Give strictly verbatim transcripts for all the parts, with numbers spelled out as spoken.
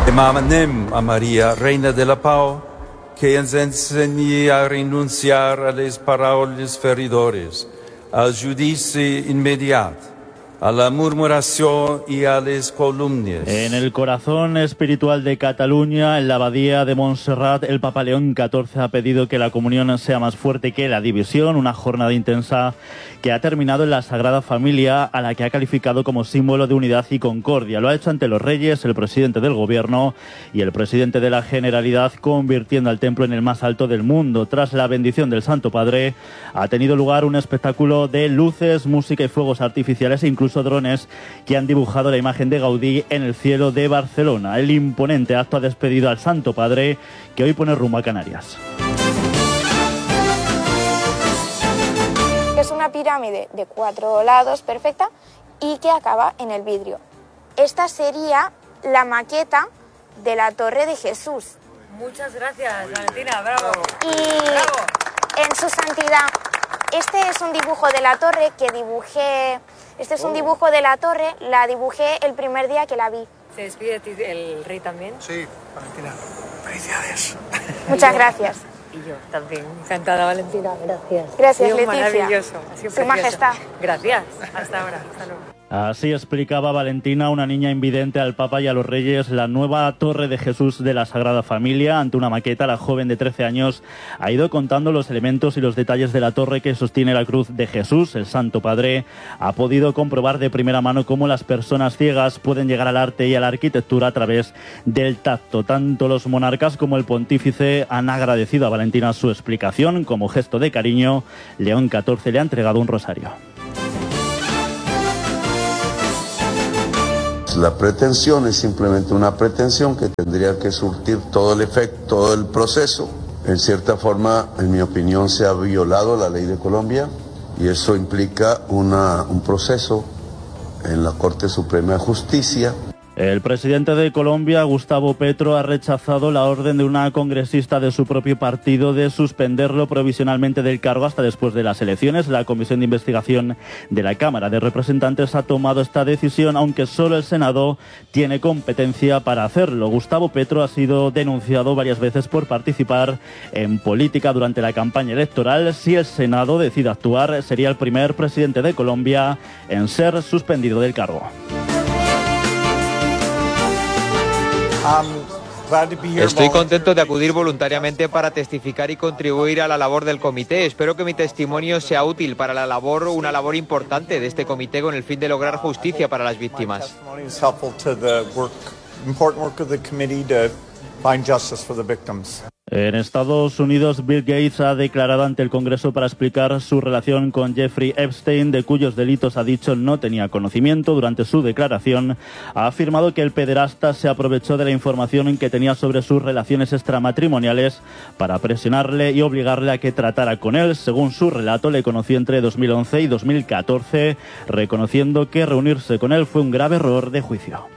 Demanem a Maria, Reina de la Pau, que ens ensenyi a renunciar a les paraules feridores, al judici immediat, a la murmuración y a las columnias. En el corazón espiritual de Cataluña, en la abadía de Montserrat, el Papa León catorce ha pedido que la comunión sea más fuerte que la división, una jornada intensa que ha terminado en la Sagrada Familia, a la que ha calificado como símbolo de unidad y concordia. Lo ha hecho ante los reyes, el presidente del gobierno y el presidente de la Generalidad, convirtiendo al templo en el más alto del mundo. Tras la bendición del Santo Padre, ha tenido lugar un espectáculo de luces, música y fuegos artificiales e incluso drones que han dibujado la imagen de Gaudí en el cielo de Barcelona. El imponente acto ha despedido al Santo Padre, que hoy pone rumbo a Canarias. Es una pirámide de cuatro lados perfecta y que acaba en el vidrio. Esta sería la maqueta de la Torre de Jesús. Muchas gracias, Valentina, bravo. Y bravo. En su santidad, este es un dibujo de la torre que dibujé, este es un dibujo de la torre, la dibujé el primer día que la vi. ¿Se despide de ti el rey también? Sí, Valentina. Felicidades. Muchas gracias. Y yo también. Encantada, Valentina. Gracias. Gracias, ha sido Leticia. Maravilloso. Ha sido Su precioso. Majestad. Gracias. Hasta ahora. Hasta luego. Así explicaba Valentina, una niña invidente, al Papa y a los Reyes, la nueva Torre de Jesús de la Sagrada Familia. Ante una maqueta, la joven de trece años ha ido contando los elementos y los detalles de la torre que sostiene la cruz de Jesús. El Santo Padre ha podido comprobar de primera mano cómo las personas ciegas pueden llegar al arte y a la arquitectura a través del tacto. Tanto los monarcas como el pontífice han agradecido a Valentina su explicación. Como gesto de cariño, León catorce le ha entregado un rosario. La pretensión es simplemente una pretensión que tendría que surtir todo el efecto, todo el proceso. En cierta forma, en mi opinión, se ha violado la ley de Colombia y eso implica una, un proceso en la Corte Suprema de Justicia. El presidente de Colombia, Gustavo Petro, ha rechazado la orden de una congresista de su propio partido de suspenderlo provisionalmente del cargo hasta después de las elecciones. La Comisión de Investigación de la Cámara de Representantes ha tomado esta decisión, aunque solo el Senado tiene competencia para hacerlo. Gustavo Petro ha sido denunciado varias veces por participar en política durante la campaña electoral. Si el Senado decide actuar, sería el primer presidente de Colombia en ser suspendido del cargo. Estoy contento de acudir voluntariamente para testificar y contribuir a la labor del comité. Espero que mi testimonio sea útil para la labor, una labor importante de este comité con el fin de lograr justicia para las víctimas. En Estados Unidos, Bill Gates ha declarado ante el Congreso para explicar su relación con Jeffrey Epstein, de cuyos delitos ha dicho no tenía conocimiento. Durante su declaración, ha afirmado que el pederasta se aprovechó de la información que tenía sobre sus relaciones extramatrimoniales para presionarle y obligarle a que tratara con él. Según su relato, le conoció entre dos mil once y dos mil catorce, reconociendo que reunirse con él fue un grave error de juicio.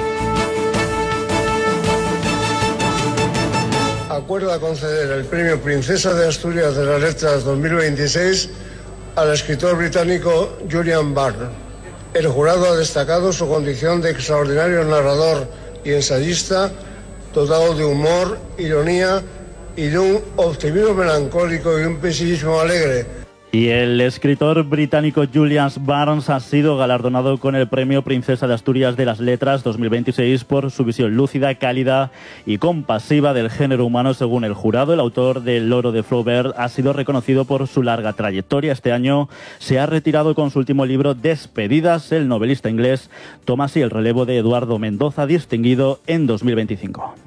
Acuerda conceder el premio Princesa de Asturias de las Letras dos mil veintiséis al escritor británico Julian Barnes. El jurado ha destacado su condición de extraordinario narrador y ensayista, dotado de humor, ironía y de un optimismo melancólico y un pesimismo alegre. Y el escritor británico Julian Barnes ha sido galardonado con el premio Princesa de Asturias de las Letras dos mil veintiséis por su visión lúcida, cálida y compasiva del género humano. Según el jurado, el autor del Loro de Flaubert ha sido reconocido por su larga trayectoria. Este año se ha retirado con su último libro, Despedidas. El novelista inglés toma así el relevo de Eduardo Mendoza, distinguido en dos mil veinticinco.